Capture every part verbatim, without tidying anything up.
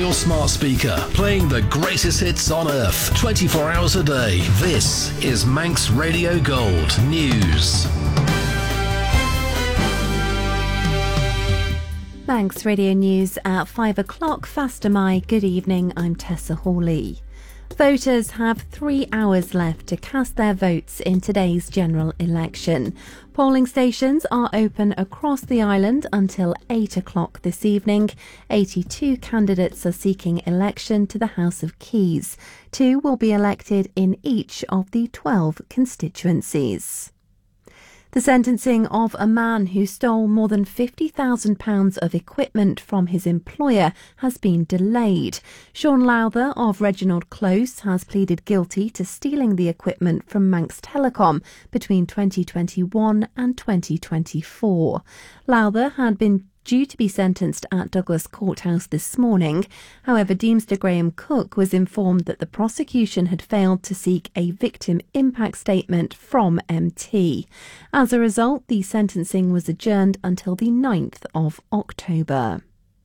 your smart speaker, playing the greatest hits on earth, twenty-four hours a day. This is Manx Radio Gold News. Manx Radio News at five o'clock. Faster my good evening, I'm Tessa Hawley. Voters have three hours left to cast their votes in today's general election. Polling stations are open across the island until eight o'clock this evening. eighty-two candidates are seeking election to the House of Keys. Two will be elected in each of the twelve constituencies. The sentencing of a man who stole more than fifty thousand pounds of equipment from his employer has been delayed. Sean Lowther of Reginald Close has pleaded guilty to stealing the equipment from Manx Telecom between twenty twenty-one and twenty twenty-four. Lowther had been due to be sentenced at Douglas Courthouse this morning. However, Deemster Graham Cook was informed that the prosecution had failed to seek a victim impact statement from M T. As a result, the sentencing was adjourned until the ninth of October.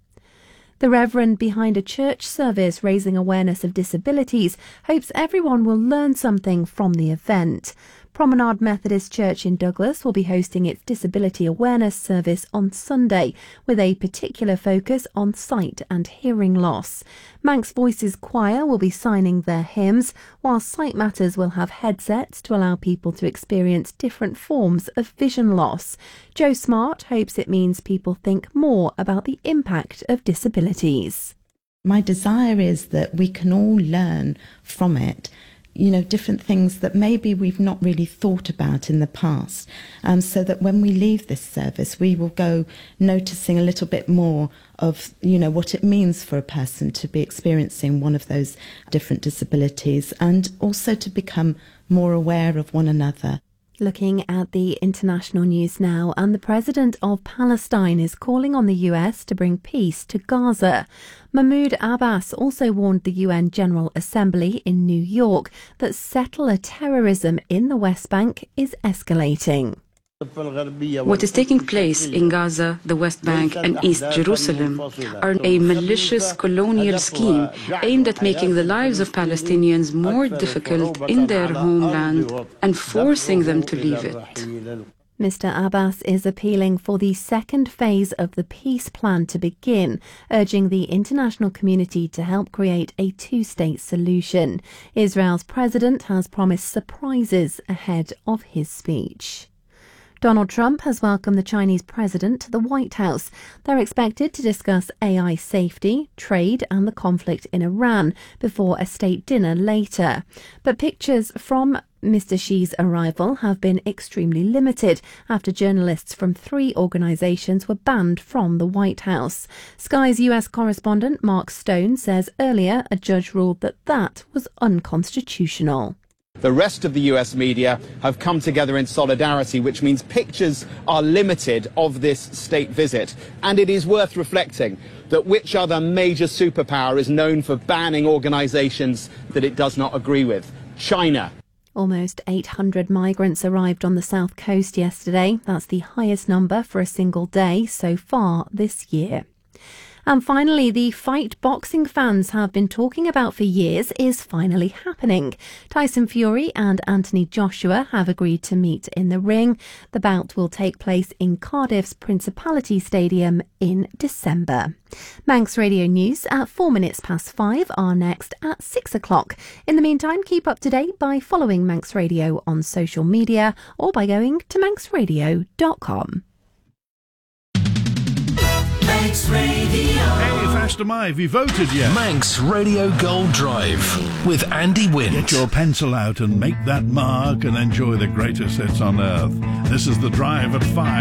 The Reverend behind a church service raising awareness of disabilities hopes everyone will learn something from the event. Promenade Methodist Church in Douglas will be hosting its Disability Awareness Service on Sunday, with a particular focus on sight and hearing loss. Manx Voices Choir will be signing their hymns, while Sight Matters will have headsets to allow people to experience different forms of vision loss. Joe Smart hopes it means people think more about the impact of disabilities. My desire is that we can all learn from it, you know, different things that maybe we've not really thought about in the past, um, so that when we leave this service, we will go noticing a little bit more of, you know, what it means for a person to be experiencing one of those different disabilities, and also to become more aware of one another. Looking at the international news now, and the President of Palestine is calling on the U S to bring peace to Gaza. Mahmoud Abbas also warned the U N General Assembly in New York that settler terrorism in the West Bank is escalating. What is taking place in Gaza, the West Bank and East Jerusalem are a malicious colonial scheme aimed at making the lives of Palestinians more difficult in their homeland and forcing them to leave it. Mister Abbas is appealing for the second phase of the peace plan to begin, urging the international community to help create a two-state solution. Israel's president has promised surprises ahead of his speech. Donald Trump has welcomed the Chinese president to the White House. They're expected to discuss A I safety, trade and the conflict in Iran before a state dinner later. But pictures from Mister Xi's arrival have been extremely limited after journalists from three organisations were banned from the White House. Sky's U S correspondent Mark Stone says earlier a judge ruled that that was unconstitutional. The rest of the U S media have come together in solidarity, which means pictures are limited of this state visit. And it is worth reflecting that which other major superpower is known for banning organisations that it does not agree with? China. Almost eight hundred migrants arrived on the south coast yesterday. That's the highest number for a single day so far this year. And finally, the fight boxing fans have been talking about for years is finally happening. Tyson Fury and Anthony Joshua have agreed to meet in the ring. The bout will take place in Cardiff's Principality Stadium in December. Manx Radio News at four minutes past five are next at six o'clock. In the meantime, keep up to date by following Manx Radio on social media or by going to manx radio dot com. Manx Radio. Hey, faster my, have you voted yet? Manx Radio Gold Drive with Andy Wint. Get your pencil out and make that mark and enjoy the greatest hits on earth. This is the drive at five.